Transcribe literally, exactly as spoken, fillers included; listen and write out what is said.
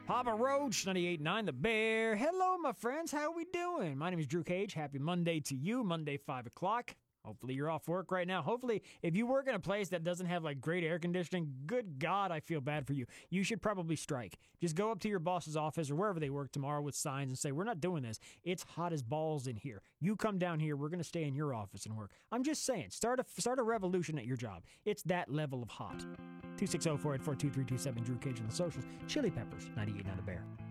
Papa Roach, ninety-eight point nine The Bear. Hello, my friends. How are we doing? My name is Drew Cage. Happy Monday to you. Monday, five o'clock. Hopefully you're off work right now. Hopefully, if you work in a place that doesn't have like great air conditioning, good God, I feel bad for you. You should probably strike. Just go up to your boss's office or wherever they work tomorrow with signs and say, we're not doing this. It's hot as balls in here. You come down here. We're going to stay in your office and work. I'm just saying, start a, start a revolution at your job. It's that level of hot. two six zero, four eight four, two three two seven, Drew Cage on the socials. Chili Peppers, ninety-eight point nine The Bear.